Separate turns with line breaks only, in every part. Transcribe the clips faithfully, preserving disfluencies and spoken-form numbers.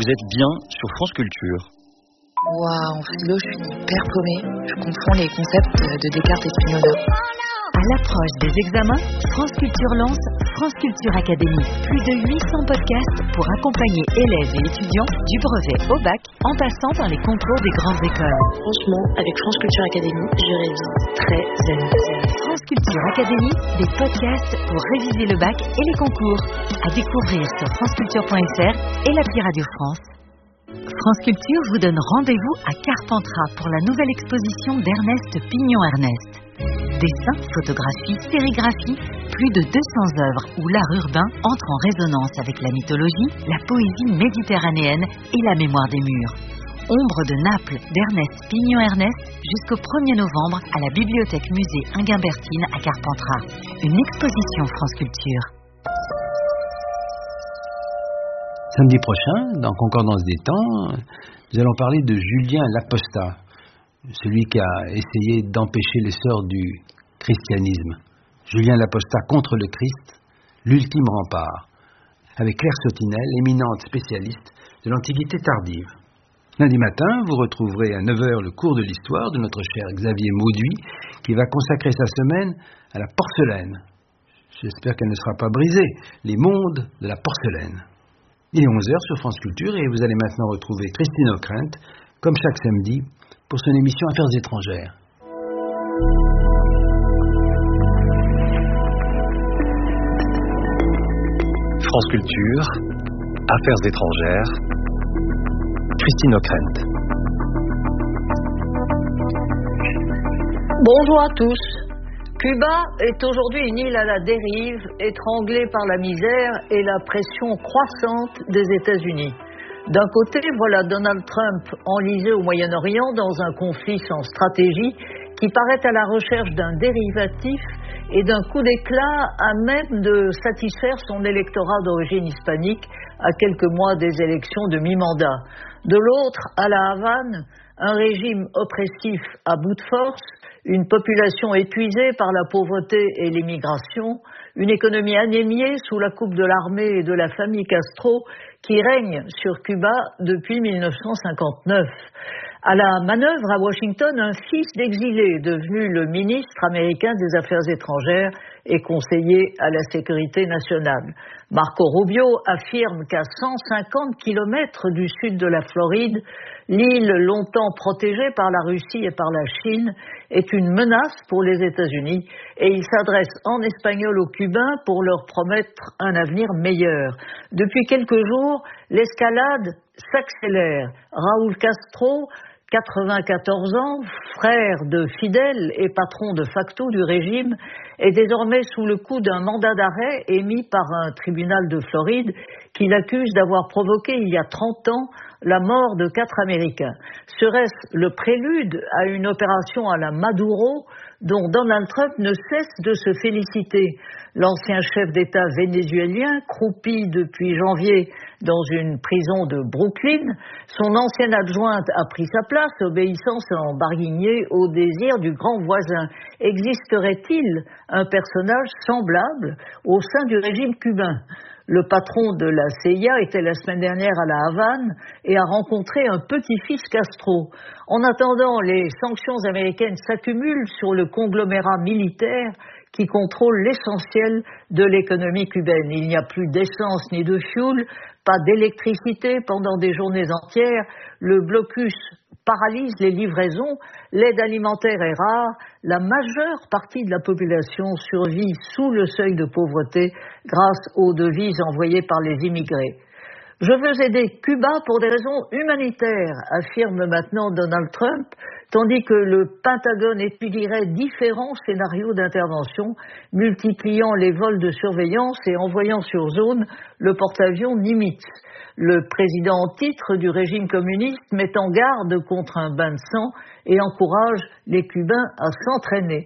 vous êtes bien sur France Culture.
Waouh, en philo, je suis hyper paumée. Je confonds les concepts de Descartes et Spinoza.
À l'approche des examens, France Culture lance France Culture Academy. Plus de huit cents podcasts pour accompagner élèves et étudiants du brevet au bac en passant par les concours des grandes écoles.
Franchement, avec France Culture Academy, je révise très zen.
France Culture Academy, des podcasts pour réviser le bac et les concours. À découvrir sur franceculture point f r et l'appli Radio France. France Culture vous donne rendez-vous à Carpentras pour la nouvelle exposition d'Ernest Pignon-Ernest. Dessins, photographies, sérigraphies, plus de deux cents œuvres où l'art urbain entre en résonance avec la mythologie, la poésie méditerranéenne et la mémoire des murs. Ombre de Naples d'Ernest Pignon-Ernest jusqu'au premier novembre à la Bibliothèque Musée Inguimbertine à Carpentras. Une exposition France Culture.
Samedi prochain, dans Concordance des temps, nous allons parler de Julien l'Apostat, celui qui a essayé d'empêcher l'essor du christianisme. Julien l'Apostat contre le Christ, l'ultime rempart, avec Claire Sautinel, éminente spécialiste de l'Antiquité tardive. Lundi matin, vous retrouverez à neuf heures le cours de l'histoire de notre cher Xavier Mauduit, qui va consacrer sa semaine à la porcelaine. J'espère qu'elle ne sera pas brisée, les mondes de la porcelaine. Il est onze heures sur France Culture et vous allez maintenant retrouver Christine O'Krent, comme chaque samedi, pour son émission Affaires étrangères.
France Culture, Affaires étrangères, Christine O'Krent.
Bonjour à tous. Cuba est aujourd'hui une île à la dérive, étranglée par la misère et la pression croissante des États-Unis. D'un côté, voilà Donald Trump enlisé au Moyen-Orient dans un conflit sans stratégie qui paraît à la recherche d'un dérivatif et d'un coup d'éclat à même de satisfaire son électorat d'origine hispanique à quelques mois des élections de mi-mandat. De l'autre, à la Havane, un régime oppressif à bout de force, une population épuisée par la pauvreté et l'immigration, une économie anémiée sous la coupe de l'armée et de la famille Castro qui règne sur Cuba depuis mille neuf cent cinquante-neuf. À la manœuvre à Washington, un fils d'exilé devenu le ministre américain des Affaires étrangères et conseiller à la sécurité nationale. Marco Rubio affirme qu'à cent cinquante kilomètres du sud de la Floride, l'île longtemps protégée par la Russie et par la Chine est une menace pour les États-Unis et il s'adresse en espagnol aux Cubains pour leur promettre un avenir meilleur. Depuis quelques jours, l'escalade s'accélère. Raúl Castro, quatre-vingt-quatorze ans, frère de Fidel et patron de facto du régime, est désormais sous le coup d'un mandat d'arrêt émis par un tribunal de Floride qui l'accuse d'avoir provoqué il y a trente ans la mort de quatre Américains. Serait-ce le prélude à une opération à la Maduro dont Donald Trump ne cesse de se féliciter? L'ancien chef d'État vénézuélien, croupi depuis janvier dans une prison de Brooklyn, son ancienne adjointe a pris sa place, obéissant sans barguigner au désir du grand voisin. Existerait-il un personnage semblable au sein du régime cubain? Le patron de la C I A était la semaine dernière à la Havane et a rencontré un petit-fils Castro. En attendant, les sanctions américaines s'accumulent sur le conglomérat militaire qui contrôle l'essentiel de l'économie cubaine. Il n'y a plus d'essence ni de fioul, pas d'électricité pendant des journées entières, le blocus paralyse les livraisons, l'aide alimentaire est rare, la majeure partie de la population survit sous le seuil de pauvreté grâce aux devises envoyées par les immigrés. Je veux aider Cuba pour des raisons humanitaires, affirme maintenant Donald Trump, tandis que le Pentagone étudierait différents scénarios d'intervention, multipliant les vols de surveillance et envoyant sur zone le porte-avions Nimitz. Le président en titre du régime communiste met en garde contre un bain de sang et encourage les Cubains à s'entraîner.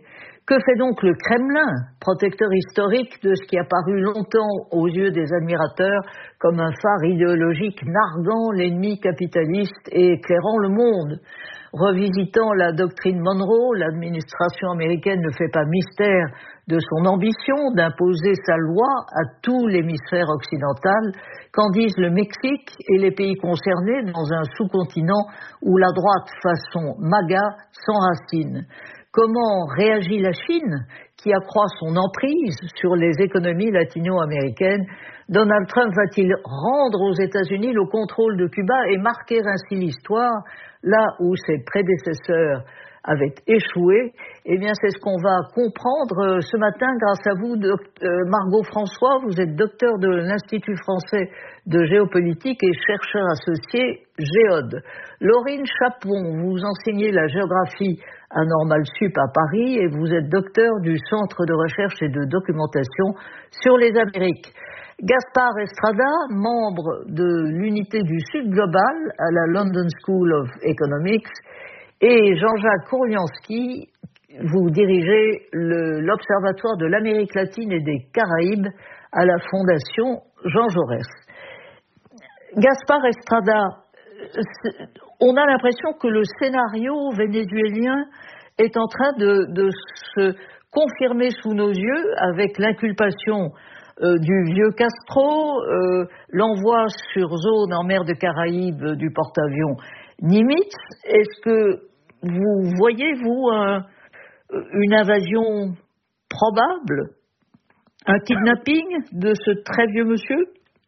Que fait donc le Kremlin, protecteur historique de ce qui a paru longtemps aux yeux des admirateurs comme un phare idéologique narguant l'ennemi capitaliste et éclairant le monde? Revisitant la doctrine Monroe, l'administration américaine ne fait pas mystère de son ambition d'imposer sa loi à tout l'hémisphère occidental, qu'en disent le Mexique et les pays concernés dans un sous-continent où la droite façon MAGA s'enracine. Comment réagit la Chine, qui accroît son emprise sur les économies latino-américaines? Donald Trump va-t-il rendre aux États-Unis le contrôle de Cuba et marquer ainsi l'histoire, là où ses prédécesseurs avaient échoué? Eh bien, c'est ce qu'on va comprendre ce matin grâce à vous, Margot François. Vous êtes docteur de l'Institut français de géopolitique et chercheur associé Géode. Laurine Chapon, vous enseignez la géographie à Normal Sup à Paris et vous êtes docteur du Centre de recherche et de documentation sur les Amériques. Gaspard Estrada, membre de l'unité du Sud Global à la London School of Economics, et Jean-Jacques Kourlianski, vous dirigez le, l'Observatoire de l'Amérique latine et des Caraïbes à la Fondation Jean Jaurès. Gaspard Estrada, on a l'impression que le scénario vénézuélien est en train de, de se confirmer sous nos yeux avec l'inculpation euh, du vieux Castro, euh, l'envoi sur zone en mer de Caraïbes du porte-avions Nimitz. Est-ce que vous voyez, vous, un, une invasion probable, un kidnapping de ce très vieux monsieur?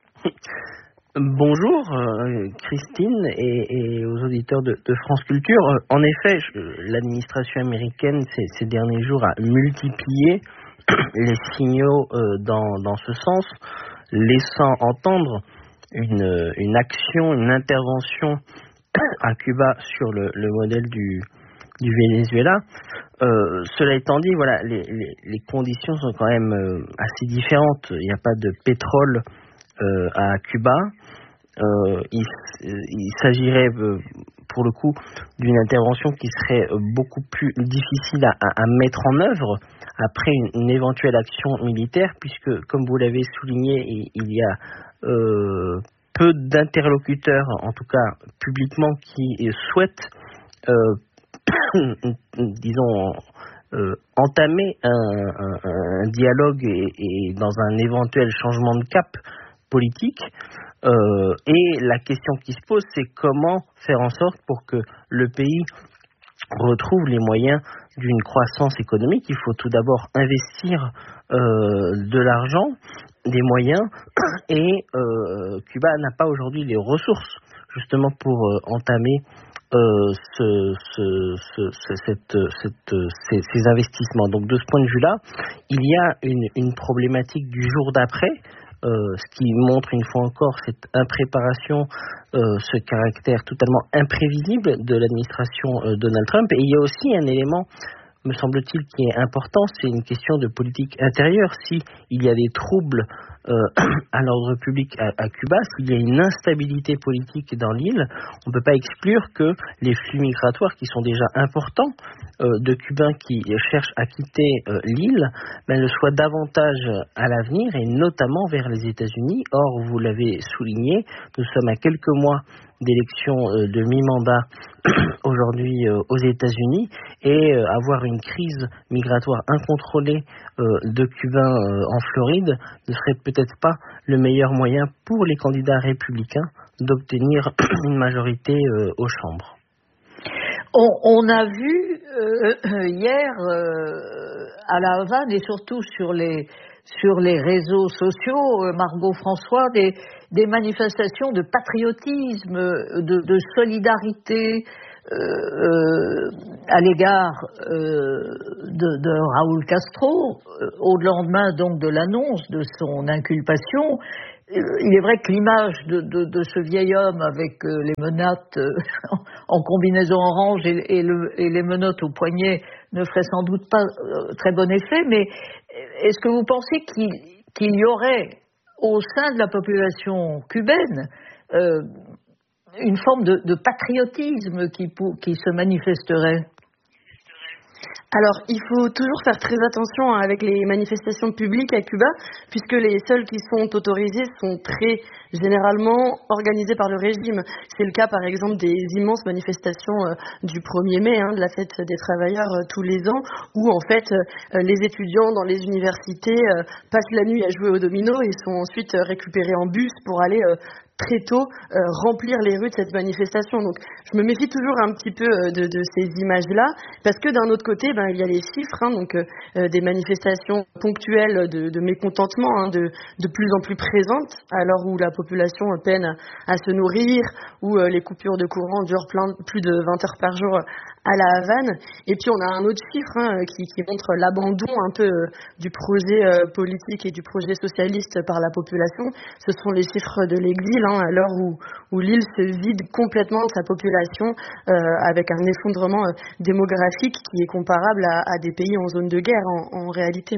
Bonjour euh, Christine et, et aux auditeurs de, de France Culture. Euh, en effet, je, l'administration américaine ces, ces derniers jours a multiplié les signaux euh, dans, dans ce sens, laissant entendre une, une action, une intervention à Cuba sur le, le modèle du, du Venezuela. Euh, cela étant dit, voilà, les, les, les conditions sont quand même euh, assez différentes. Il n'y a pas de pétrole euh, à Cuba. Euh, il, il s'agirait euh, pour le coup d'une intervention qui serait beaucoup plus difficile à, à mettre en œuvre après une, une éventuelle action militaire, puisque, comme vous l'avez souligné, il, il y a euh, peu d'interlocuteurs, en tout cas publiquement, qui souhaitent, euh, disons, euh, entamer un, un, un dialogue et, et dans un éventuel changement de cap politique. Euh, et la question qui se pose, c'est comment faire en sorte pour que le pays retrouve les moyens d'une croissance économique. Il faut tout d'abord investir euh, de l'argent, des moyens, et euh, Cuba n'a pas aujourd'hui les ressources justement pour euh, entamer euh, ce, ce, ce, ce, cette, cette, ces, ces investissements. Donc de ce point de vue-là, il y a une, une problématique du jour d'après. Euh, ce qui montre une fois encore cette impréparation, euh, ce caractère totalement imprévisible de l'administration euh, Donald Trump. Et il y a aussi un élément, me semble-t-il, qui est important, c'est une question de politique intérieure. Si il y a des troubles euh, à l'ordre public à, à Cuba, s'il y a une instabilité politique dans l'île, on ne peut pas exclure que les flux migratoires qui sont déjà importants euh, de Cubains qui cherchent à quitter euh, l'île, ben, le soient davantage à l'avenir et notamment vers les États-Unis. Or, vous l'avez souligné, nous sommes à quelques mois d'élections euh, de mi-mandat aujourd'hui euh, aux États-Unis et euh, avoir une crise migratoire incontrôlée euh, de Cubains euh, en Floride ne serait peut-être pas le meilleur moyen pour les candidats républicains d'obtenir une majorité euh, aux chambres.
On, on a vu euh, hier euh, à La Havane et surtout sur les sur les réseaux sociaux, euh, Margot François, des, des manifestations de patriotisme, de, de solidarité euh, euh, à l'égard euh, de, de Raúl Castro, euh, au lendemain donc de l'annonce de son inculpation. Il est vrai que l'image de, de, de ce vieil homme avec euh, les menottes euh, en combinaison orange et, et, le, et les menottes au poignet ne ferait sans doute pas euh, très bon effet, mais est-ce que vous pensez qu'il, qu'il y aurait au sein de la population cubaine euh, une forme de, de patriotisme qui, qui se manifesterait?
Alors, il faut toujours faire très attention avec les manifestations publiques à Cuba, puisque les seules qui sont autorisées sont très généralement organisées par le régime. C'est le cas, par exemple, des immenses manifestations euh, du premier mai, hein, de la fête des travailleurs euh, tous les ans, où en fait, euh, les étudiants dans les universités euh, passent la nuit à jouer au domino et sont ensuite euh, récupérés en bus pour aller euh, très tôt euh, remplir les rues de cette manifestation. Donc je me méfie toujours un petit peu euh, de, de ces images-là, parce que d'un autre côté, ben, il y a les chiffres, hein, donc euh, des manifestations ponctuelles de, de mécontentement, hein, de, de plus en plus présentes, à l'heure où la population peine à, à se nourrir, où euh, les coupures de courant durent plein, plus de vingt heures par jour à la Havane. Et puis on a un autre chiffre hein, qui, qui montre l'abandon un peu euh, du projet euh, politique et du projet socialiste par la population. Ce sont les chiffres de l'exil, hein, à l'heure où, où l'île se vide complètement de sa population, euh, avec un effondrement euh, démographique qui est comparable à, à des pays en zone de guerre en, en réalité.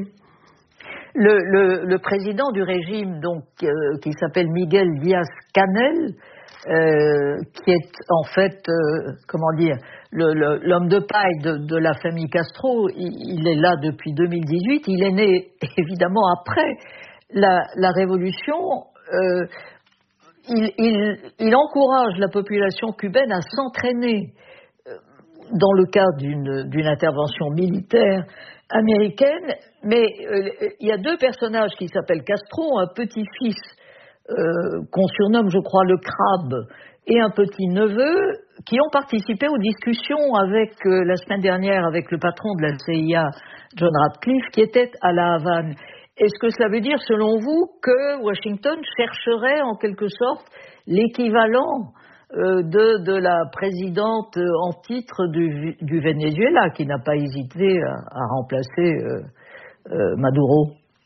Le, le, le président du régime, donc, euh, qui s'appelle Miguel Díaz-Canel, euh, qui est en fait, euh, comment dire, le, le, l'homme de paille de, de la famille Castro, il, il est là depuis deux mille dix-huit. Il est né évidemment après la, la révolution. Euh, il, il, il encourage la population cubaine à s'entraîner dans le cadre d'une, d'une intervention militaire américaine, mais euh, il y a deux personnages qui s'appellent Castro, un petit-fils euh, qu'on surnomme, je crois, le crabe, et un petit-neveu, qui ont participé aux discussions avec, euh, la semaine dernière avec le patron de la C I A, John Ratcliffe, qui était à La Havane. Est-ce que cela veut dire, selon vous, que Washington chercherait en quelque sorte l'équivalent euh, de, de la présidente en titre du, du Venezuela, qui n'a pas hésité à, à remplacer euh, euh, Maduro?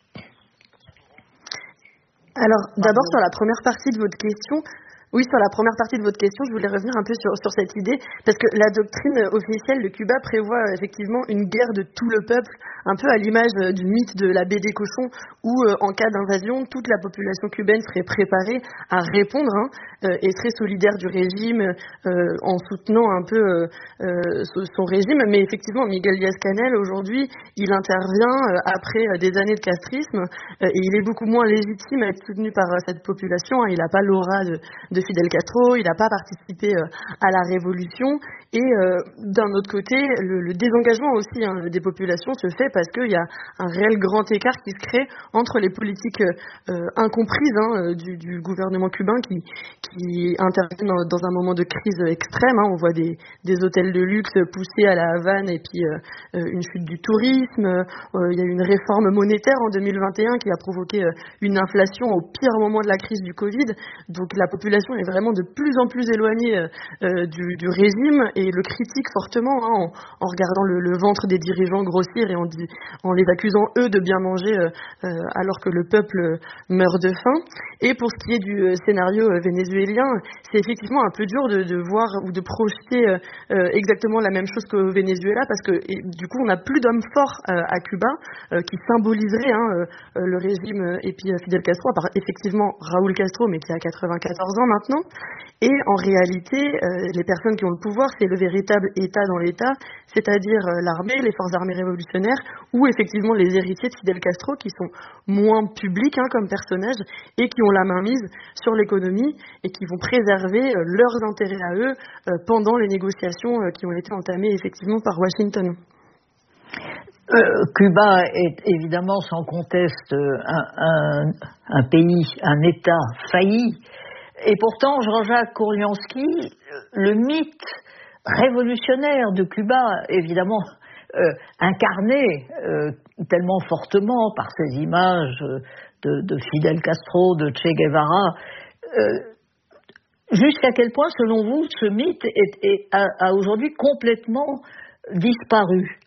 Alors, d'abord, sur la première partie de votre question, oui, sur la première partie de votre question, je voulais revenir un peu sur, sur cette idée, parce que la doctrine officielle de Cuba prévoit effectivement une guerre de tout le peuple, un peu à l'image du mythe de la baie des cochons, où euh, en cas d'invasion, toute la population cubaine serait préparée à répondre hein, euh, et serait solidaire du régime euh, en soutenant un peu euh, euh, son régime. Mais effectivement, Miguel Díaz-Canel, aujourd'hui, il intervient euh, après des années de castrisme euh, et il est beaucoup moins légitime à être soutenu par euh, cette population. Hein. Il n'a pas l'aura de, de Fidel Castro, il n'a pas participé euh, à la révolution et euh, d'un autre côté, le, le désengagement aussi hein, des populations se fait parce qu'il y a un réel grand écart qui se crée entre les politiques euh, incomprises hein, du, du gouvernement cubain qui, qui interviennent dans, dans un moment de crise extrême. Hein. On voit des, des hôtels de luxe poussés à la Havane et puis euh, une chute du tourisme. Euh, il y a eu une réforme monétaire en deux mille vingt et un qui a provoqué euh, une inflation au pire moment de la crise du Covid. Donc la population est vraiment de plus en plus éloignée euh, du, du régime et le critique fortement hein, en, en regardant le, le ventre des dirigeants grossir et en, dit, en les accusant eux de bien manger euh, euh, alors que le peuple meurt de faim. Et pour ce qui est du euh, scénario euh, vénézuélien, c'est effectivement un peu dur de, de voir ou de projeter euh, euh, exactement la même chose qu'au Venezuela parce que et, du coup on n'a plus d'hommes forts euh, à Cuba euh, qui symboliseraient hein, euh, le régime et puis euh, Fidel Castro, à part effectivement Raúl Castro mais qui a quatre-vingt-quatorze ans maintenant. Et en réalité, euh, les personnes qui ont le pouvoir, c'est le véritable État dans l'État, c'est-à-dire euh, l'armée, les forces armées révolutionnaires, ou effectivement les héritiers de Fidel Castro, qui sont moins publics hein, comme personnages, et qui ont la main mise sur l'économie, et qui vont préserver euh, leurs intérêts à eux euh, pendant les négociations euh, qui ont été entamées effectivement par Washington.
Euh, Cuba est évidemment sans conteste un, un, un pays, un État failli. Et pourtant, Jean-Jacques Kouriansky, le mythe révolutionnaire de Cuba, évidemment euh, incarné euh, tellement fortement par ces images de, de Fidel Castro, de Che Guevara, euh, jusqu'à quel point, selon vous, ce mythe est, est, a, a aujourd'hui complètement disparu?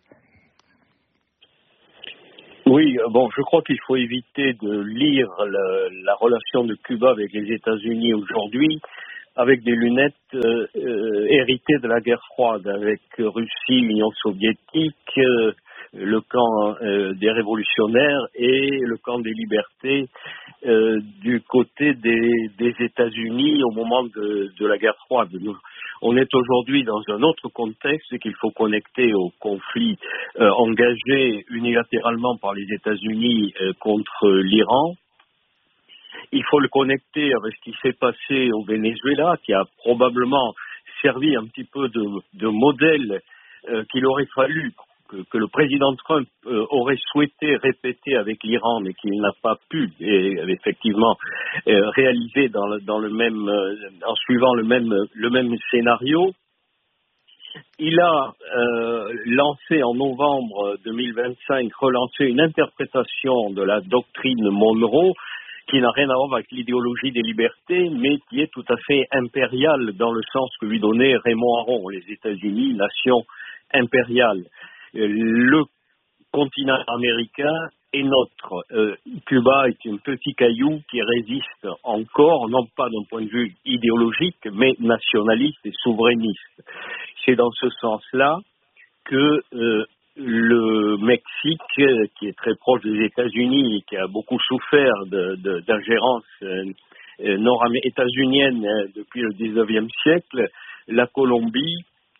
Oui, bon, je crois qu'il faut éviter de lire le, la relation de Cuba avec les États-Unis aujourd'hui avec des lunettes euh, euh, héritées de la guerre froide, avec Russie, l'Union soviétique, euh, le camp euh, des révolutionnaires et le camp des libertés euh, du côté des, des États-Unis au moment de, de la guerre froide. Nous, On est aujourd'hui dans un autre contexte qu'il faut connecter au conflit euh, engagé unilatéralement par les États-Unis euh, contre l'Iran. Il faut le connecter avec ce qui s'est passé au Venezuela, qui a probablement servi un petit peu de, de modèle euh, qu'il aurait fallu, que, que le président Trump euh, aurait souhaité répéter avec l'Iran, mais qu'il n'a pas pu, et effectivement euh, réaliser dans le, dans le même, euh, en suivant le même, le même scénario. Il a euh, lancé en novembre deux mille vingt-cinq, relancé une interprétation de la doctrine Monroe, qui n'a rien à voir avec l'idéologie des libertés, mais qui est tout à fait impériale dans le sens que lui donnait Raymond Aron, les États-Unis, nation impériale. Le continent américain est nôtre. Euh, Cuba est un petit caillou qui résiste encore, non pas d'un point de vue idéologique, mais nationaliste et souverainiste. C'est dans ce sens-là que euh, le Mexique, qui est très proche des États-Unis et qui a beaucoup souffert de, de, d'ingérence euh, nord-états-unienne depuis le dix-neuvième siècle, la Colombie,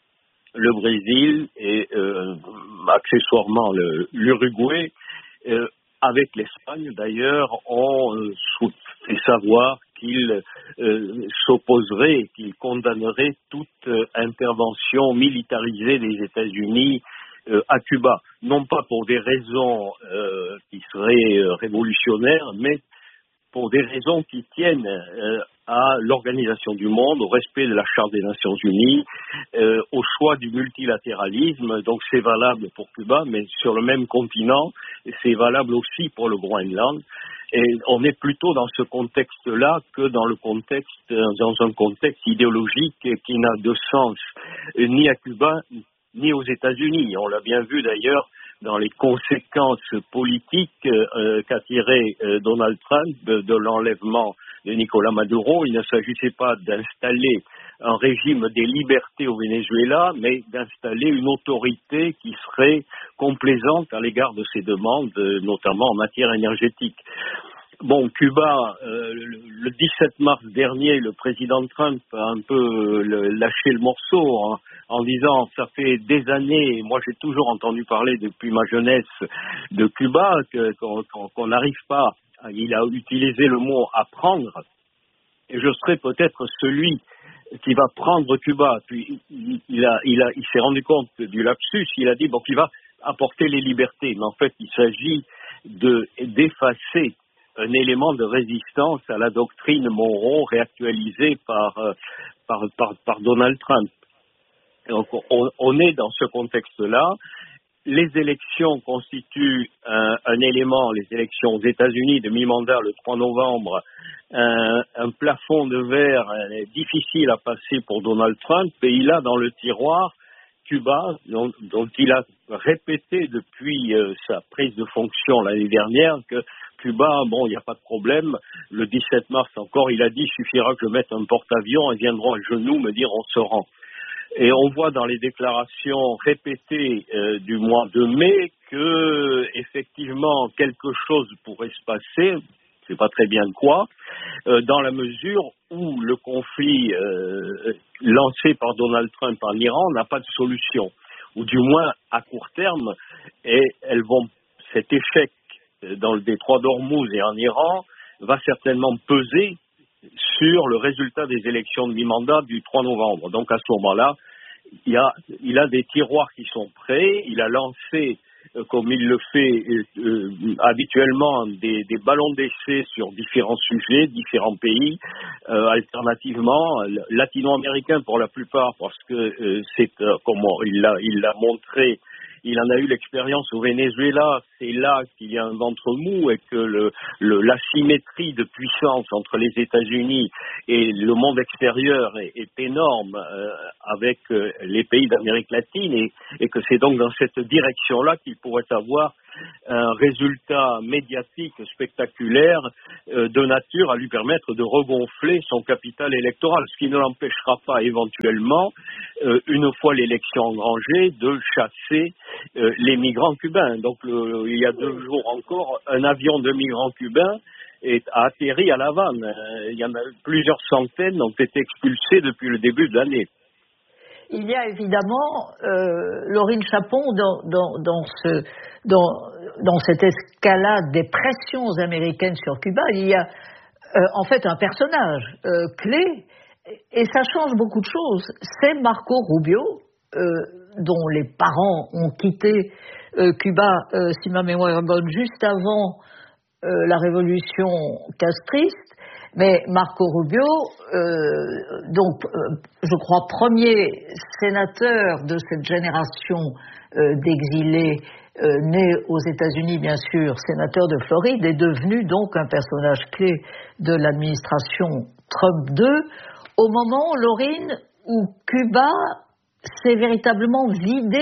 le Brésil et euh, accessoirement le, l'Uruguay, euh, avec l'Espagne d'ailleurs, ont euh, fait savoir qu'ils euh, s'opposeraient, qu'ils condamneraient toute euh, intervention militarisée des États-Unis euh, à Cuba. Non pas pour des raisons euh, qui seraient euh, révolutionnaires, mais pour des raisons qui tiennent euh, à l'organisation du monde, au respect de la Charte des Nations Unies, euh, au choix du multilatéralisme. Donc c'est valable pour Cuba, mais sur le même continent, et c'est valable aussi pour le Groenland. Et on est plutôt dans ce contexte-là que dans le contexte, dans un contexte idéologique qui n'a de sens ni à Cuba ni aux États-Unis. On l'a bien vu d'ailleurs dans les conséquences politiques euh, qu'a tiré euh, Donald Trump de, de l'enlèvement de Nicolás Maduro. Il ne s'agissait pas d'installer un régime des libertés au Venezuela, mais d'installer une autorité qui serait complaisante à l'égard de ses demandes, notamment en matière énergétique. Bon, Cuba, euh, le dix-sept mars dernier, le président Trump a un peu le, lâché le morceau hein, en disant « ça fait des années, moi j'ai toujours entendu parler depuis ma jeunesse de Cuba, que, qu'on, qu'on n'arrive pas, il a utilisé le mot « apprendre », et je serai peut-être celui qui va prendre Cuba. » Puis il, a, il, a, il s'est rendu compte du lapsus, il a dit bon, « qu'il va apporter les libertés », mais en fait il s'agit de, d'effacer un élément de résistance à la doctrine Monroe réactualisée par, par, par, par Donald Trump. Donc on, on est dans ce contexte-là. Les élections constituent un, un élément, les élections aux États-Unis de mi-mandat le trois novembre, un, un plafond de verre difficile à passer pour Donald Trump, et il a dans le tiroir Cuba, dont, dont il a répété depuis euh, sa prise de fonction l'année dernière que Cuba, bon, il n'y a pas de problème. Le dix-sept mars encore, il a dit, il suffira que je mette un porte-avions et viendront à genoux me dire on se rend. Et on voit dans les déclarations répétées euh, du mois de mai que, effectivement, quelque chose pourrait se passer, je ne sais pas très bien quoi, euh, dans la mesure où le conflit euh, lancé par Donald Trump en Iran n'a pas de solution, ou du moins à court terme, et elles vont, cet échec dans le détroit d'Ormuz et en Iran va certainement peser sur le résultat des élections de mi-mandat du trois novembre. Donc à ce moment-là, il, y a, il a des tiroirs qui sont prêts, il a lancé, euh, comme il le fait euh, habituellement, des, des ballons d'essai sur différents sujets, différents pays, euh, alternativement, latino-américains pour la plupart, parce que euh, c'est, euh, comment il l'a, il l'a montré, il en a eu l'expérience au Venezuela, c'est là qu'il y a un ventre mou et que le, le, la symétrie de puissance entre les États-Unis et le monde extérieur est, est énorme euh, avec euh, les pays d'Amérique latine et, et que c'est donc dans cette direction-là qu'il pourrait avoir un résultat médiatique spectaculaire euh, de nature à lui permettre de regonfler son capital électoral, ce qui ne l'empêchera pas éventuellement, euh, une fois l'élection engrangée, de chasser euh, les migrants cubains. Donc le, il y a deux jours encore, un avion de migrants cubains est, a atterri à La Havane. Euh, il y en a plusieurs centaines ont été expulsés depuis le début de l'année.
il y a évidemment euh, Laurine Chapon dans, dans, dans, ce, dans, dans cette escalade des pressions américaines sur Cuba. Il y a euh, en fait un personnage euh, clé, et ça change beaucoup de choses. C'est Marco Rubio, euh, dont les parents ont quitté euh, Cuba, euh, si ma mémoire est bonne, juste avant euh, la révolution castriste. Mais Marco Rubio, euh, donc, euh, je crois, premier sénateur de cette génération euh, d'exilés euh, nés aux États-Unis, bien sûr, sénateur de Floride, est devenu donc un personnage clé de l'administration Trump deux, au moment, Laurine, où Cuba s'est véritablement vidé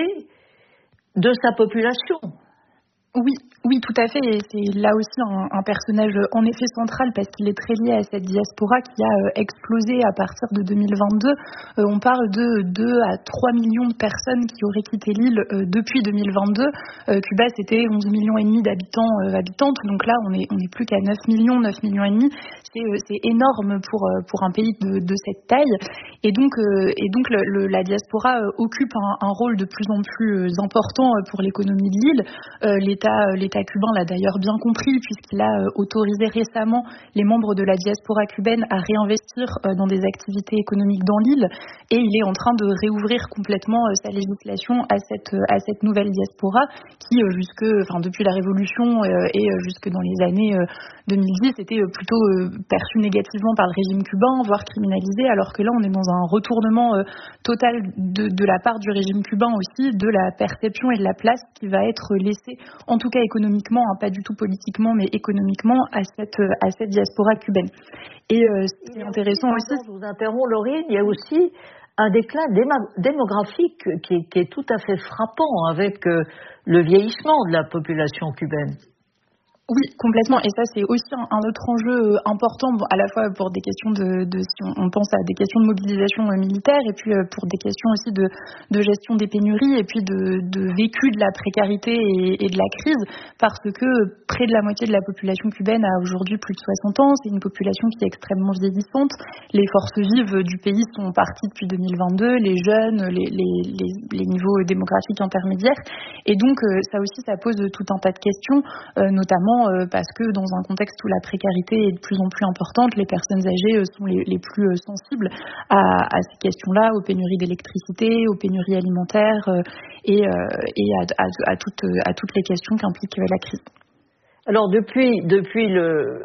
de sa population.
Oui, oui, tout à fait. Et c'est là aussi un, un personnage en effet central parce qu'il est très lié à cette diaspora qui a euh, explosé à partir de deux mille vingt-deux. Euh, on parle de deux à trois millions de personnes qui auraient quitté l'île euh, depuis deux mille vingt-deux. Euh, Cuba, c'était onze millions et demi d'habitants, euh, habitantes. Donc là, on est, on est plus qu'à neuf millions, neuf millions et demi. C'est, euh, c'est énorme pour, euh, pour un pays de, de cette taille. Et donc, euh, et donc le, le, la diaspora euh, occupe un, un rôle de plus en plus euh, important euh, pour l'économie de l'île. Euh, l'État L'État cubain l'a d'ailleurs bien compris puisqu'il a autorisé récemment les membres de la diaspora cubaine à réinvestir dans des activités économiques dans l'île, et il est en train de réouvrir complètement sa législation à cette, à cette nouvelle diaspora qui, jusque, enfin, depuis la Révolution et jusque dans les années deux mille dix, était plutôt perçue négativement par le régime cubain, voire criminalisée, alors que là on est dans un retournement total de, de la part du régime cubain aussi, de la perception et de la place qui va être laissée, en tout cas économiquement, hein, pas du tout politiquement, mais économiquement, à cette, à cette diaspora cubaine. Et euh, ce qui est intéressant aussi...
Je vous interromps, Laurine, il y a aussi un déclin démographique qui est, qui est tout à fait frappant avec euh, le vieillissement de la population cubaine.
Oui, complètement. Et ça, c'est aussi un, un autre enjeu important, bon, à la fois pour des questions de, de si on, on pense à des questions de mobilisation euh, militaire, et puis euh, pour des questions aussi de, de gestion des pénuries, et puis de, de vécu de la précarité et, et de la crise, parce que près de la moitié de la population cubaine a aujourd'hui plus de soixante ans. C'est une population qui est extrêmement vieillissante. Les forces vives du pays sont parties depuis deux mille vingt-deux, les jeunes, les, les, les, les niveaux démographiques intermédiaires. Et donc, euh, ça aussi, ça pose tout un tas de questions, euh, notamment parce que dans un contexte où la précarité est de plus en plus importante, les personnes âgées sont les, les plus sensibles à, à ces questions-là, aux pénuries d'électricité, aux pénuries alimentaires et, et à, à, à, toutes, à toutes les questions qu'implique la crise.
Alors depuis, depuis le,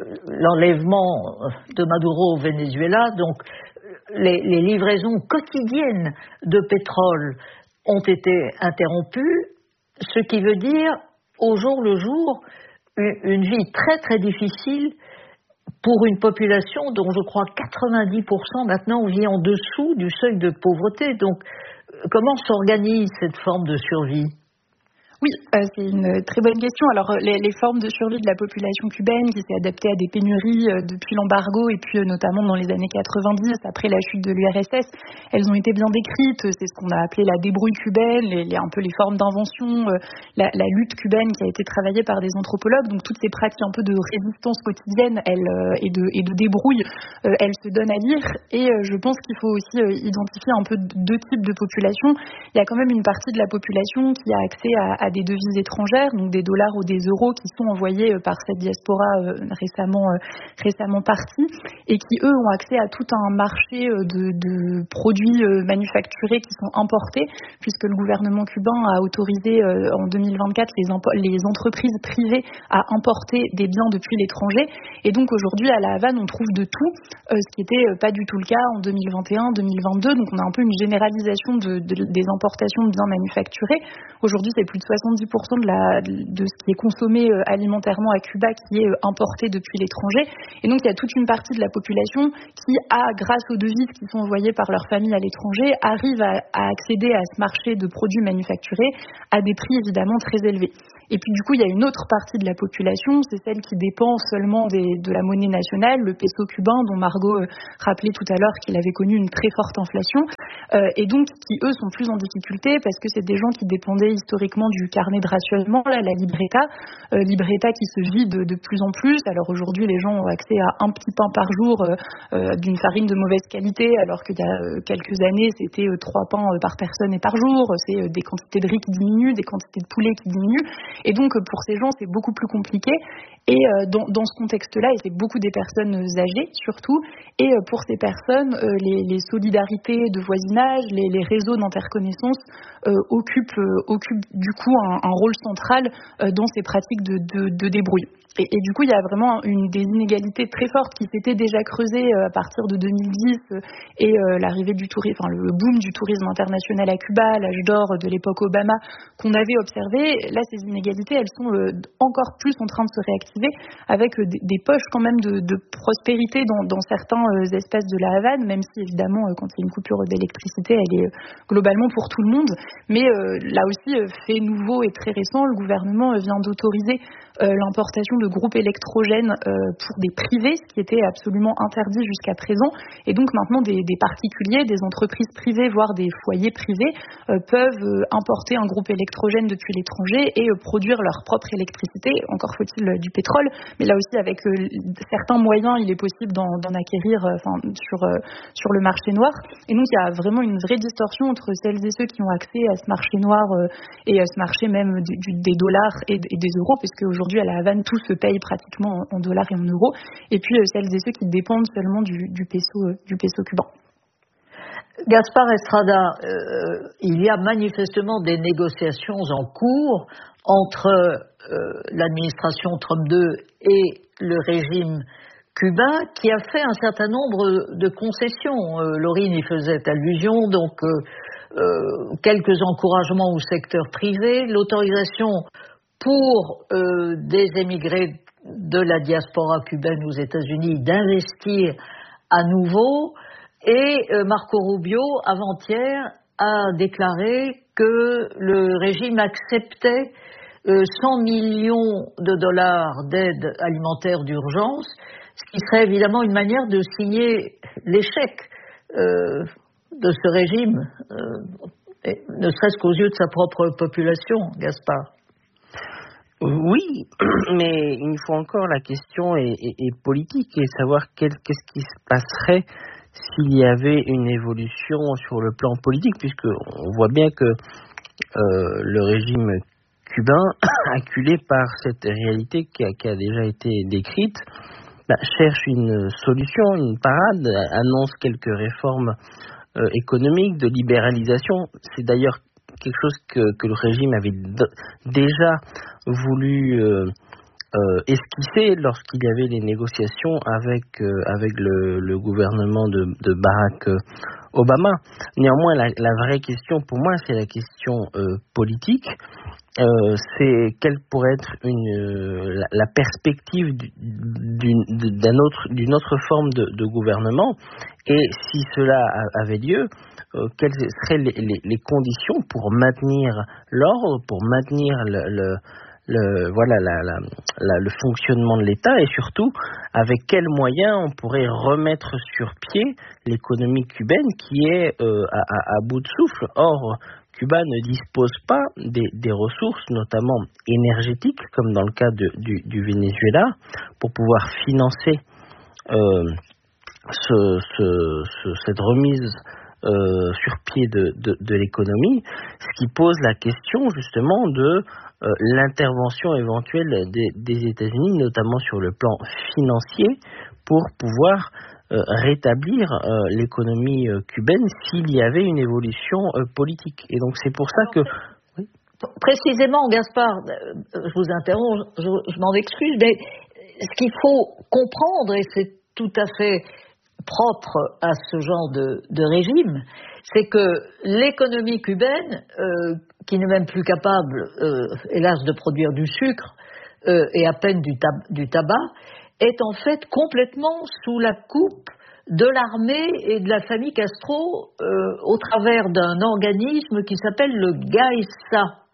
l'enlèvement de Maduro au Venezuela, donc les, les livraisons quotidiennes de pétrole ont été interrompues, ce qui veut dire au jour le jour une vie très très difficile pour une population dont je crois quatre-vingt-dix pour cent maintenant vit en dessous du seuil de pauvreté. Donc comment s'organise cette forme de survie ?
Oui, euh, c'est une très bonne question. Alors, les, les formes de survie de la population cubaine qui s'est adaptée à des pénuries euh, depuis l'embargo et puis euh, notamment dans les années quatre-vingt-dix, après la chute de l'U R S S, elles ont été bien décrites. C'est ce qu'on a appelé la débrouille cubaine, les, les, un peu les formes d'invention, euh, la, la lutte cubaine qui a été travaillée par des anthropologues. Donc, toutes ces pratiques un peu de résistance quotidienne elles, euh, et, de, et de débrouille, euh, elles se donnent à lire. Et euh, je pense qu'il faut aussi euh, identifier un peu deux types de populations. Il y a quand même une partie de la population qui a accès à, à des devises étrangères, donc des dollars ou des euros qui sont envoyés par cette diaspora euh, récemment, euh, récemment partie, et qui eux ont accès à tout un marché de, de produits euh, manufacturés qui sont importés, puisque le gouvernement cubain a autorisé euh, en deux mille vingt-quatre les, impo- les entreprises privées à importer des biens depuis l'étranger. Et donc aujourd'hui à La Havane on trouve de tout, euh, ce qui n'était pas du tout le cas en deux mille vingt et un deux mille vingt-deux. Donc on a un peu une généralisation de, de, des importations de biens manufacturés. Aujourd'hui c'est plus de soixante-dix pour cent de, la, de ce qui est consommé euh, alimentairement à Cuba qui est euh, importé depuis l'étranger. Et donc il y a toute une partie de la population qui a, grâce aux devises qui sont envoyées par leur famille à l'étranger, arrive à, à accéder à ce marché de produits manufacturés à des prix évidemment très élevés. Et puis du coup, il y a une autre partie de la population, c'est celle qui dépend seulement des, de la monnaie nationale, le peso cubain, dont Margot euh, rappelait tout à l'heure qu'il avait connu une très forte inflation, euh, et donc qui eux sont plus en difficulté parce que c'est des gens qui dépendaient historiquement du carnet de rationnement, là, la libreta, euh, libreta qui se vide de plus en plus. Alors aujourd'hui, les gens ont accès à un petit pain par jour euh, euh, d'une farine de mauvaise qualité, alors qu'il y a euh, quelques années, c'était euh, trois pains euh, par personne et par jour. C'est euh, des quantités de riz qui diminuent, des quantités de poulet qui diminuent. Et donc, euh, pour ces gens, c'est beaucoup plus compliqué. Et euh, dans, dans ce contexte-là, et c'est beaucoup des personnes âgées surtout, et euh, pour ces personnes, euh, les, les solidarités de voisinage, les, les réseaux d'interconnaissance euh, occupent, euh, occupent du coup un, un rôle central euh, dans ces pratiques de, de, de débrouille. Et, et du coup, il y a vraiment une des inégalités très fortes qui s'étaient déjà creusées euh, à partir de deux mille dix euh, et euh, l'arrivée du tourisme, enfin le boom du tourisme international à Cuba, l'âge d'or de l'époque Obama qu'on avait observé. Là, ces inégalités, elles sont euh, encore plus en train de se réactiver avec euh, des, des poches quand même de, de prospérité dans, dans certains euh, espaces de la Havane, même si évidemment, euh, quand il y a une coupure d'électricité, elle est euh, globalement pour tout le monde. Mais euh, là aussi, euh, fait nouveau et très récent, le gouvernement euh, vient d'autoriser euh, l'importation de groupes électrogènes euh, pour des privés, ce qui était absolument interdit jusqu'à présent. Et donc maintenant, des, des particuliers, des entreprises privées, voire des foyers privés, euh, peuvent euh, importer un groupe électrogène depuis l'étranger et euh, produire leur propre électricité. Encore faut-il euh, du pétrole, mais là aussi, avec euh, certains moyens, il est possible d'en, d'en acquérir euh, enfin, sur, euh, sur le marché noir. Et donc, il y a vraiment une vraie distorsion entre celles et ceux qui ont accès à ce marché noir euh, et à ce marché même du, du, des dollars et, et des euros, puisque aujourd'hui, à la Havane, tout se paye pratiquement en dollars et en euros, et puis euh, celles et ceux qui dépendent seulement du, du peso, euh, du peso cubain.
Gaspard Estrada, euh, il y a manifestement des négociations en cours entre euh, l'administration Trump deux et le régime cubain qui a fait un certain nombre de concessions. Euh, Laurine y faisait allusion, donc euh, euh, quelques encouragements au secteur privé, l'autorisation pour euh, des émigrés de la diaspora cubaine aux États-Unis d'investir à nouveau. Et euh, Marco Rubio, avant-hier, a déclaré que le régime acceptait euh, cent millions de dollars d'aide alimentaire d'urgence, ce qui serait évidemment une manière de signer l'échec euh, de ce régime, euh, et ne serait-ce qu'aux yeux de sa propre population, Gaspard.
Oui, mais une fois encore, la question est, est, est politique et savoir quel, qu'est-ce qui se passerait s'il y avait une évolution sur le plan politique, puisque on voit bien que euh, le régime cubain, acculé par cette réalité qui a, qui a déjà été décrite, bah, cherche une solution, une parade, annonce quelques réformes euh, économiques, de libéralisation. C'est d'ailleurs quelque chose que, que le régime avait d- déjà voulu euh, euh, esquisser lorsqu'il y avait les négociations avec, euh, avec le, le gouvernement de, de Barack euh, Obama. Néanmoins, la, la vraie question pour moi, c'est la question euh, politique. Euh, c'est quelle pourrait être une, euh, la, la perspective d'une, d'un autre, d'une autre forme de, de gouvernement, et si cela avait lieu, euh, quelles seraient les, les, les conditions pour maintenir l'ordre, pour maintenir le, le, le voilà la, la, la, le fonctionnement de l'État, et surtout avec quels moyens on pourrait remettre sur pied l'économie cubaine qui est euh, à, à, à bout de souffle. Or, Cuba ne dispose pas des, des ressources, notamment énergétiques, comme dans le cas de, du, du Venezuela, pour pouvoir financer euh, ce, ce, ce, cette remise euh, sur pied de, de, de l'économie, ce qui pose la question justement de euh, l'intervention éventuelle des, des États-Unis, notamment sur le plan financier, pour pouvoir Euh, rétablir euh, l'économie euh, cubaine s'il y avait une évolution euh, politique. Et donc c'est pour ça que... Oui.
Précisément, Gaspard, euh, je vous interromps, je, je m'en excuse, mais ce qu'il faut comprendre, et c'est tout à fait propre à ce genre de, de régime, c'est que l'économie cubaine, euh, qui n'est même plus capable, euh, hélas, de produire du sucre euh, et à peine du, tab- du tabac, est en fait complètement sous la coupe de l'armée et de la famille Castro euh, au travers d'un organisme qui s'appelle le GAESA,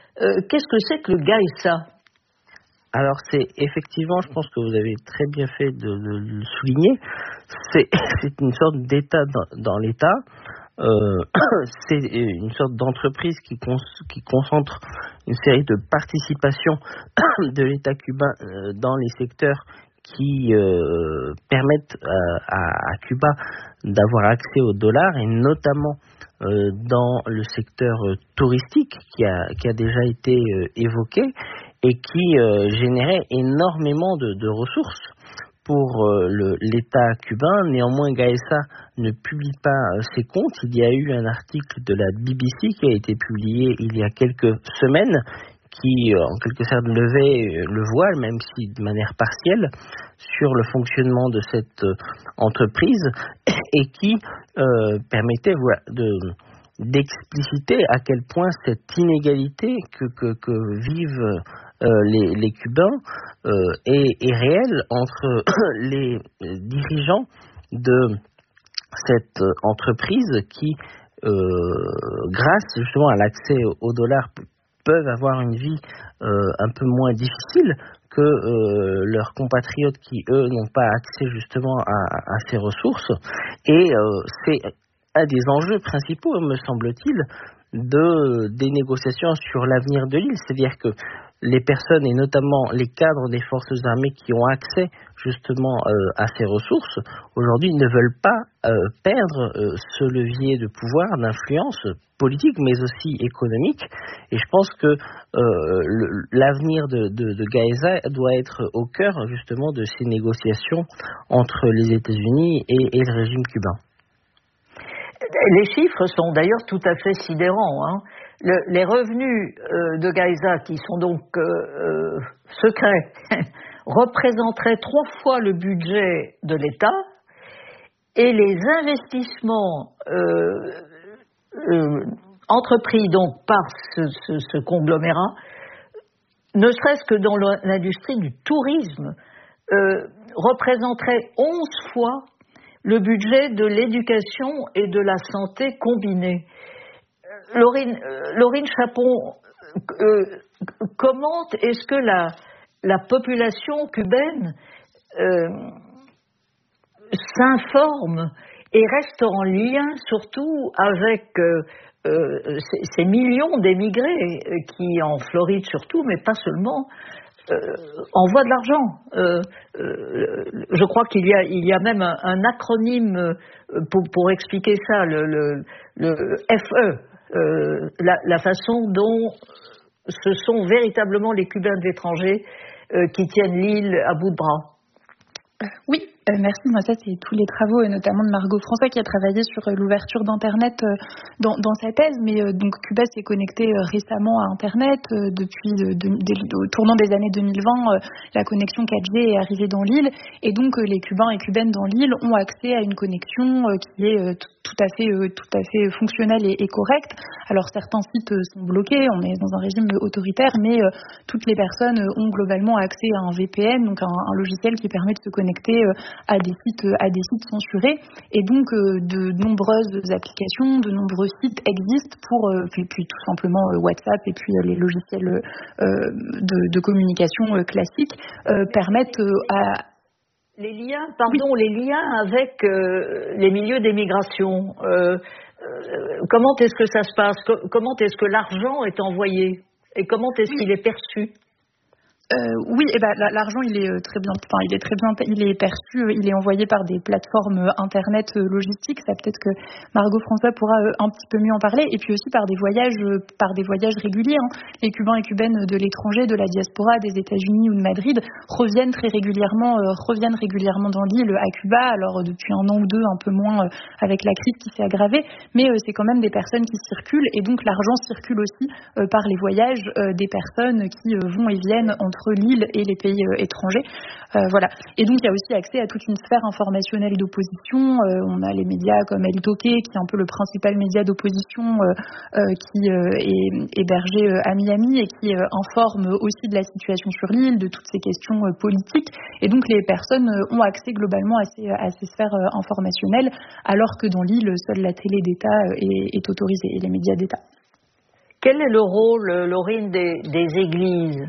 Euh, qu'est-ce que c'est que le Gaïssa ?
Alors c'est effectivement, je pense que vous avez très bien fait de, de, de le souligner, c'est, c'est une sorte d'État dans, dans l'État, euh, c'est une sorte d'entreprise qui, cons, qui concentre une série de participations de l'État cubain euh, dans les secteurs qui euh, permettent euh, à, à Cuba d'avoir accès au dollar, et notamment euh, dans le secteur euh, touristique qui a, qui a déjà été euh, évoqué, et qui euh, générait énormément de, de ressources pour euh, le, l'État cubain. Néanmoins, Gaïssa ne publie pas euh, ses comptes. Il y a eu un article de la B B C qui a été publié il y a quelques semaines qui, euh, en quelque sorte, levait le voile, même si de manière partielle, sur le fonctionnement de cette euh, entreprise, et qui euh, permettait voilà, de... d'expliciter à quel point cette inégalité que, que, que vivent euh, les, les Cubains euh, est, est réelle entre les dirigeants de cette entreprise qui, euh, grâce justement à l'accès au dollar, peuvent avoir une vie euh, un peu moins difficile que euh, leurs compatriotes qui, eux, n'ont pas accès justement à, à ces ressources. Et euh, c'est un des enjeux principaux, me semble-t-il, de, des négociations sur l'avenir de l'île. C'est-à-dire que les personnes, et notamment les cadres des forces armées qui ont accès justement euh, à ces ressources, aujourd'hui ne veulent pas euh, perdre euh, ce levier de pouvoir, d'influence politique, mais aussi économique. Et je pense que euh, le, l'avenir de, de, de Gaïssa doit être au cœur justement de ces négociations entre les États-Unis et, et le régime cubain.
Les chiffres sont d'ailleurs tout à fait sidérants. Hein. Le, les revenus euh, de Gaïssa, qui sont donc euh, euh, secrets, représenteraient trois fois le budget de l'État, et les investissements euh, euh, entrepris donc par ce, ce, ce conglomérat, ne serait-ce que dans l'industrie du tourisme, euh, représenteraient onze fois le budget de l'éducation et de la santé combinés. Laurine, euh, Laurine Chapon, euh, comment est-ce que la, la population cubaine euh, s'informe et reste en lien surtout avec euh, euh, ces, ces millions d'émigrés qui, en Floride surtout, mais pas seulement, Euh, envoie de l'argent. Euh, euh, je crois qu'il y a, il y a même un, un acronyme pour, pour expliquer ça, le, le, le F E, euh, la, la façon dont ce sont véritablement les Cubains de l'étranger euh, qui tiennent l'île à bout de bras.
Oui, euh, merci. Moi, ça, c'est tous les travaux, et notamment de Margot François, qui a travaillé sur euh, l'ouverture d'Internet euh, dans, dans sa thèse. Mais euh, donc, Cuba s'est connecté euh, récemment à Internet. Euh, depuis de, de, de, au tournant des années deux mille vingt, euh, la connexion quatre G est arrivée dans l'île. Et donc, euh, les Cubains et Cubaines dans l'île ont accès à une connexion euh, qui est euh, tout à fait, euh, tout à fait fonctionnelle et, et correcte. Alors, certains sites euh, sont bloqués. On est dans un régime autoritaire, mais euh, toutes les personnes euh, ont globalement accès à un V P N, donc un, un logiciel qui permet de se connecter euh, à des sites à des sites censurés, et donc euh, de nombreuses applications, de nombreux sites existent pour euh, puis, puis tout simplement euh, WhatsApp et puis euh, les logiciels euh, de, de communication euh, classiques euh, permettent euh, à
les liens, pardon, oui. les liens avec euh, les milieux d'émigration. Euh, euh, comment est-ce que ça se passe ? Comment est-ce que l'argent est envoyé ? Et comment est-ce qu'il est perçu ?
Euh, oui, et ben l'argent il est très bien, enfin il est très bien, il est perçu, il est envoyé par des plateformes internet logistiques. Ça peut-être que Margot François pourra un petit peu mieux en parler. Et puis aussi par des voyages, par des voyages réguliers. Hein. Les Cubains et Cubaines de l'étranger, de la diaspora, des États-Unis ou de Madrid reviennent très régulièrement, euh, reviennent régulièrement dans l'île à Cuba. Alors depuis un an ou deux, un peu moins euh, avec la crise qui s'est aggravée, mais euh, c'est quand même des personnes qui circulent, et donc l'argent circule aussi euh, par les voyages euh, des personnes qui euh, vont et viennent entre entre l'île et les pays euh, étrangers. Euh, voilà. Et donc, il y a aussi accès à toute une sphère informationnelle d'opposition. Euh, on a les médias comme El Toque, qui est un peu le principal média d'opposition euh, euh, qui euh, est hébergé euh, à Miami et qui euh, informe aussi de la situation sur l'île, de toutes ces questions euh, politiques. Et donc, les personnes euh, ont accès globalement à ces, à ces sphères euh, informationnelles, alors que dans l'île, seule la télé d'État euh, est, est autorisée et les médias d'État.
Quel est le rôle, Laurine, des, des églises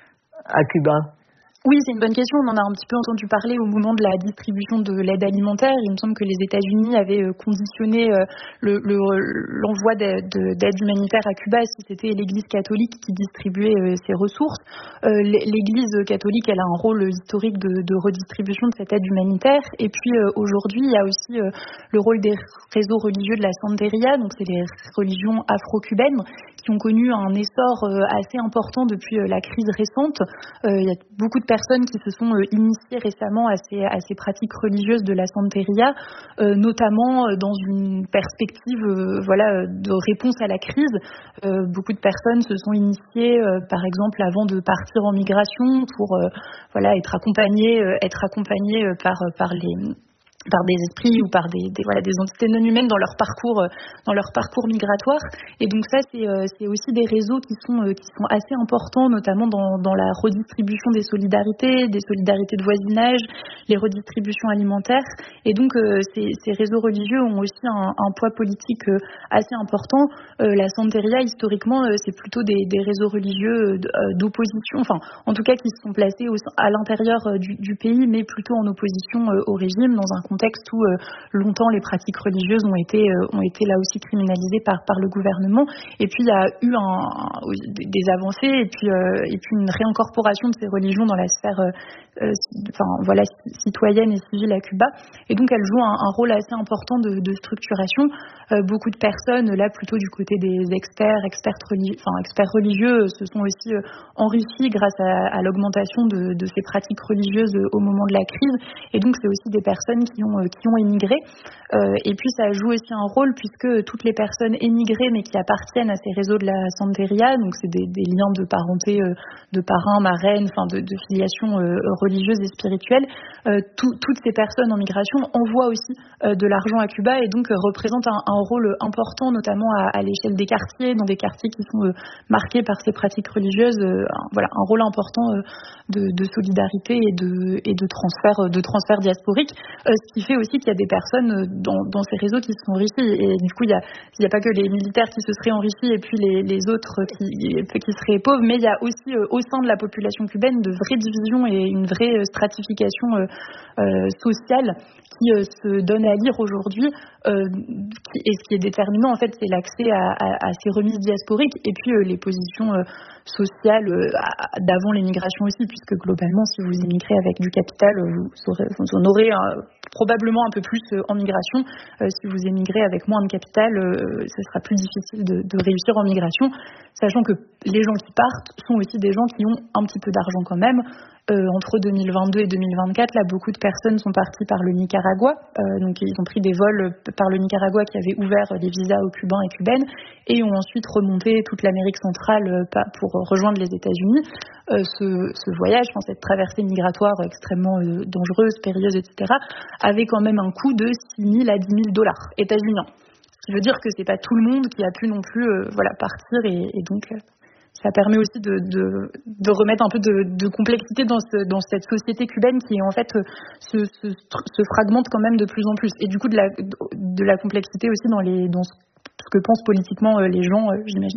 à Cuba ?
Oui, c'est une bonne question. On en a un petit peu entendu parler au moment de la distribution de l'aide alimentaire. Il me semble que les États-Unis avaient conditionné le, le, l'envoi d'aide, d'aide humanitaire à Cuba si c'était l'Église catholique qui distribuait ses ressources. L'Église catholique, elle a un rôle historique de, de redistribution de cette aide humanitaire. Et puis aujourd'hui, il y a aussi le rôle des réseaux religieux de la Santería, donc c'est les religions afro-cubaines qui ont connu un essor assez important depuis la crise récente. Il y a beaucoup de personnes qui se sont euh, initiées récemment à ces, à ces pratiques religieuses de la Santería, euh, notamment dans une perspective euh, voilà, de réponse à la crise. Euh, beaucoup de personnes se sont initiées, euh, par exemple, avant de partir en migration pour euh, voilà, être accompagnées, euh, être accompagnées par, par les... par des esprits ou par des, des, voilà, des entités non humaines dans leur parcours, dans leur parcours migratoire. Et donc ça, c'est, c'est aussi des réseaux qui sont, qui sont assez importants, notamment dans, dans la redistribution des solidarités, des solidarités de voisinage, les redistributions alimentaires. Et donc ces, ces réseaux religieux ont aussi un, un poids politique assez important. La Santería, historiquement, c'est plutôt des, des réseaux religieux d'opposition, enfin, en tout cas qui se sont placés au, à l'intérieur du, du pays, mais plutôt en opposition au régime, dans un contexte où euh, longtemps les pratiques religieuses ont été euh, ont été là aussi criminalisées par par le gouvernement. Et puis il y a eu un, un, des avancées et puis euh, et puis une réincorporation de ces religions dans la sphère euh, euh, enfin voilà citoyenne et civile à Cuba. Et donc elles jouent un, un rôle assez important de, de structuration. Euh, beaucoup de personnes là plutôt du côté des experts experts religieux enfin experts religieux se sont aussi euh, enrichis grâce à, à l'augmentation de, de ces pratiques religieuses au moment de la crise. Et donc c'est aussi des personnes qui ont qui ont émigré. Euh, et puis ça joue aussi un rôle puisque toutes les personnes émigrées mais qui appartiennent à ces réseaux de la Santería, donc c'est des, des liens de parenté, euh, de parrains, marraines, enfin de, de filiation euh, religieuse et spirituelle, euh, tout, toutes ces personnes en migration envoient aussi euh, de l'argent à Cuba et donc euh, représentent un, un rôle important, notamment à, à l'échelle des quartiers, dans des quartiers qui sont euh, marqués par ces pratiques religieuses. Euh, un, voilà, un rôle important euh, de, de solidarité et de, et de transfert, de transfert diasporique. Euh, ce qui fait aussi qu'il y a des personnes dans, dans ces réseaux qui se sont enrichis. Et du coup, il n'y a, il y a pas que les militaires qui se seraient enrichis et puis les, les autres qui, qui seraient pauvres, mais il y a aussi euh, au sein de la population cubaine de vraies divisions et une vraie stratification euh, euh, sociale qui euh, se donne à lire aujourd'hui. Euh, qui, et ce qui est déterminant, en fait, c'est l'accès à, à, à ces remises diasporiques et puis euh, les positions euh, sociales euh, d'avant l'émigration aussi, puisque globalement, si vous immigrez avec du capital, vous aurez, vous en aurez un, probablement un peu plus en migration. Euh, si vous émigrez avec moins de capital, euh, ce sera plus difficile de, de réussir en migration, sachant que les gens qui partent sont aussi des gens qui ont un petit peu d'argent quand même. Euh, entre deux mille vingt-deux et deux mille vingt-quatre, là, beaucoup de personnes sont parties par le Nicaragua. Euh, donc, ils ont pris des vols par le Nicaragua qui avait ouvert les visas aux Cubains et Cubaines et ont ensuite remonté toute l'Amérique centrale euh, pour rejoindre les États-Unis. Euh, ce, ce voyage, enfin, cette traversée migratoire extrêmement euh, dangereuse, périlleuse, et cetera, avait quand même un coût de six mille à dix mille dollars états-uniens. Ce qui veut dire que c'est pas tout le monde qui a pu non plus euh, voilà, partir et, et donc... Euh, ça permet aussi de, de, de remettre un peu de, de complexité dans, ce, dans cette société cubaine qui, en fait, se, se, se fragmente quand même de plus en plus. Et du coup, de la, de la complexité aussi dans, les, dans ce que pensent politiquement les gens, j'imagine.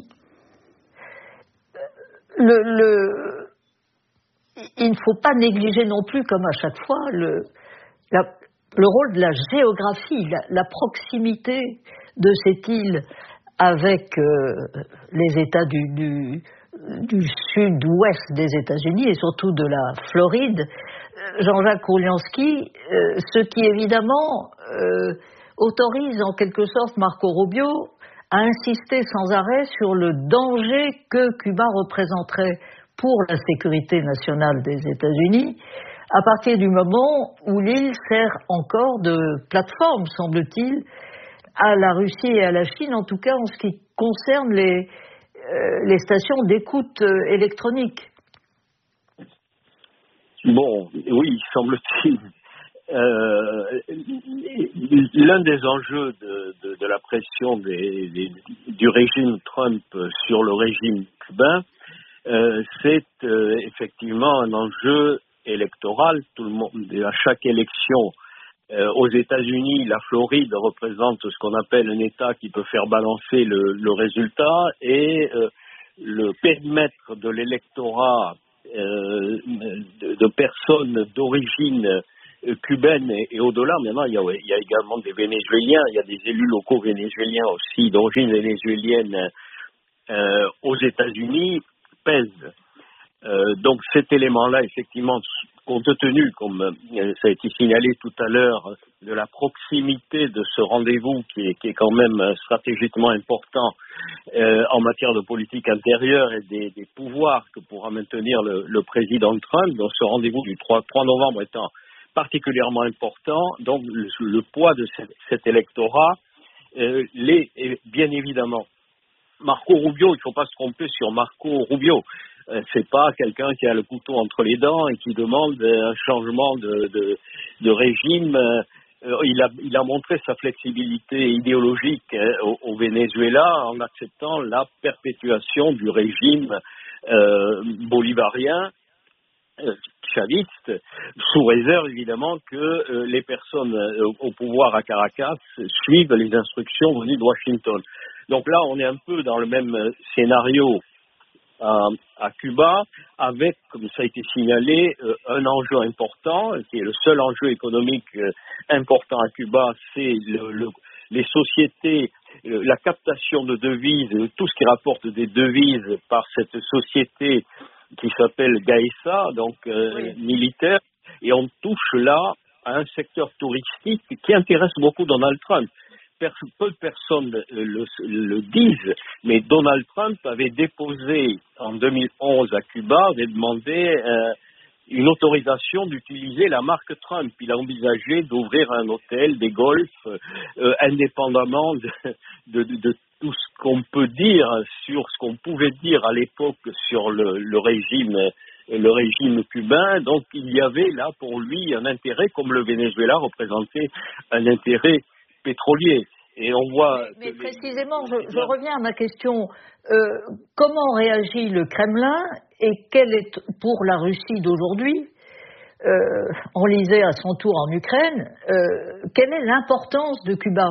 Le, le, il ne faut pas négliger non plus, comme à chaque fois, le, la, le rôle de la géographie, la, la proximité de cette île avec euh, les États du, du, du sud-ouest des États-Unis et surtout de la Floride. Jean-Jacques Kouliansky, euh, ce qui évidemment euh, autorise en quelque sorte Marco Rubio à insister sans arrêt sur le danger que Cuba représenterait pour la sécurité nationale des États-Unis à partir du moment où l'île sert encore de plateforme, semble-t-il, à la Russie et à la Chine, en tout cas en ce qui concerne les, euh, les stations d'écoute euh, électronique.
Bon, oui, semble-t-il. Euh, l'un des enjeux de, de, de la pression des, des, du régime Trump sur le régime cubain, euh, c'est euh, effectivement un enjeu électoral. Tout le monde, à chaque élection, Euh, aux États-Unis, la Floride représente ce qu'on appelle un État qui peut faire balancer le, le résultat, et euh, le périmètre de l'électorat euh, de, de personnes d'origine euh, cubaine et, et au-delà. Maintenant, il y, a, il y a également des Vénézuéliens, il y a des élus locaux vénézuéliens aussi d'origine vénézuélienne euh, aux États-Unis, pèse. Euh, donc cet élément-là, effectivement, compte tenu, comme euh, ça a été signalé tout à l'heure, de la proximité de ce rendez-vous qui est, qui est quand même stratégiquement important euh, en matière de politique intérieure et des, des pouvoirs que pourra maintenir le, le président Trump, donc ce rendez-vous du trois novembre étant particulièrement important, donc le, le poids de cet, cet électorat euh, l'est bien évidemment. Marco Rubio, il ne faut pas se tromper sur Marco Rubio. Euh, c'est pas quelqu'un qui a le couteau entre les dents et qui demande un changement de, de, de régime. Euh, il, a, il a montré sa flexibilité idéologique euh, au, au Venezuela en acceptant la perpétuation du régime euh, bolivarien, euh, chaviste, sous réserve évidemment que euh, les personnes euh, au pouvoir à Caracas suivent les instructions venues de Washington. Donc là, on est un peu dans le même scénario à, à Cuba, avec, comme ça a été signalé, euh, un enjeu important, qui est le seul enjeu économique euh, important à Cuba, c'est le, le, les sociétés, euh, la captation de devises, tout ce qui rapporte des devises par cette société qui s'appelle GAESA, donc euh, oui. militaire, et on touche là à un secteur touristique qui intéresse beaucoup Donald Trump. Peu de personnes le, le disent, mais Donald Trump avait déposé en deux mille onze à Cuba, avait demandé euh, une autorisation d'utiliser la marque Trump. Il a envisagé d'ouvrir un hôtel, des golfs, euh, indépendamment de, de, de, de tout ce qu'on peut dire sur ce qu'on pouvait dire à l'époque sur le, le régime le régime cubain. Donc il y avait là pour lui un intérêt, comme le Venezuela représentait un intérêt pétrolier. Et on voit.
Mais, mais précisément, je, je reviens à ma question. Euh, comment réagit le Kremlin et quelle est pour la Russie d'aujourd'hui, euh, on lisait à son tour en Ukraine, euh, quelle est l'importance de Cuba?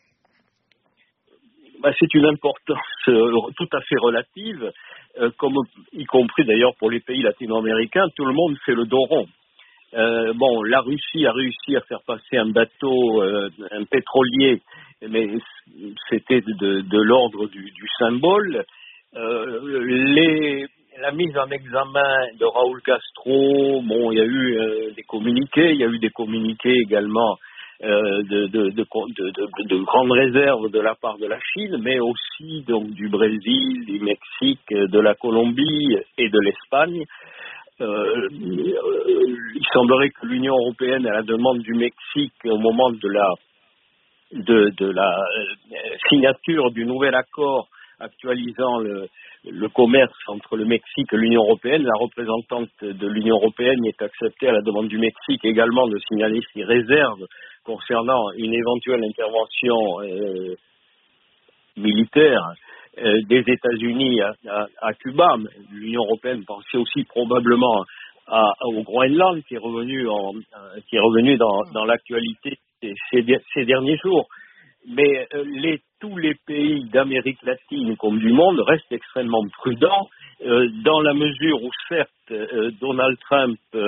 Ben, c'est une importance euh, tout à fait relative, euh, comme, y compris d'ailleurs pour les pays latino-américains, tout le monde fait le dos rond. Euh, bon, la Russie a réussi à faire passer un bateau, euh, un pétrolier, mais c'était de, de l'ordre du, du symbole. Euh, les, la mise en examen de Raúl Castro, bon, il y a eu euh, des communiqués, il y a eu des communiqués également euh, de, de, de, de, de, de grandes réserves de la part de la Chine, mais aussi donc du Brésil, du Mexique, de la Colombie et de l'Espagne. Euh, il semblerait que l'Union européenne, à la demande du Mexique, au moment de la, de, de la signature du nouvel accord actualisant le, le commerce entre le Mexique et l'Union européenne, la représentante de l'Union européenne est acceptée à la demande du Mexique également de signaler ses réserves concernant une éventuelle intervention euh, militaire Euh, des États-Unis à, à, à Cuba. L'Union européenne pensait aussi probablement à, à, au Groenland, qui est revenu, en, qui est revenu dans, dans l'actualité ces, ces derniers jours. Mais euh, les, tous les pays d'Amérique latine comme du monde restent extrêmement prudents euh, dans la mesure où certes euh, Donald Trump euh,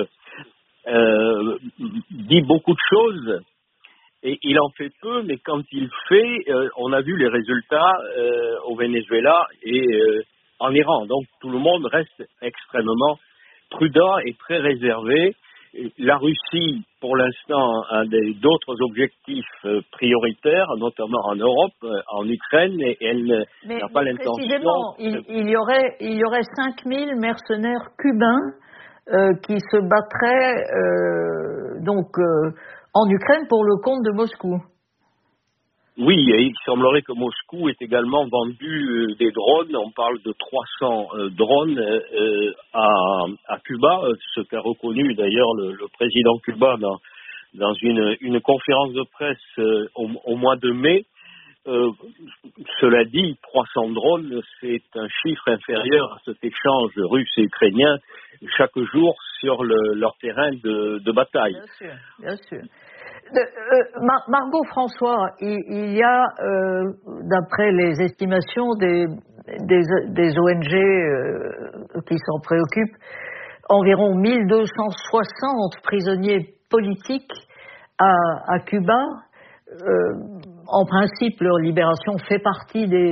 euh, dit beaucoup de choses. Et il en fait peu, mais quand il fait, euh, on a vu les résultats euh, au Venezuela et euh, en Iran. Donc tout le monde reste extrêmement prudent et très réservé. La Russie, pour l'instant, a d'autres objectifs euh, prioritaires, notamment en Europe, euh, en Ukraine, et elle
mais,
n'a pas
mais
l'intention...
Précisément, il, il, y aurait, il y aurait cinq mille mercenaires cubains euh, qui se battraient euh, donc... Euh, en Ukraine pour le compte de Moscou.
Oui, et il semblerait que Moscou ait également vendu euh, des drones. On parle de trois cents euh, drones euh, à, à Cuba, ce qu'a reconnu d'ailleurs le, le président cubain dans, dans une, une conférence de presse euh, au, au mois de mai. Euh, cela dit, trois cents drones, c'est un chiffre inférieur à cet échange russe et ukrainien chaque jour sur le, leur terrain de, de bataille.
Bien sûr, bien sûr. De, euh, Mar- Margot François, il, il y a, euh, d'après les estimations des, des, des O N G euh, qui s'en préoccupent, environ mille deux cent soixante prisonniers politiques à, à Cuba. Euh, en principe, leur libération fait partie des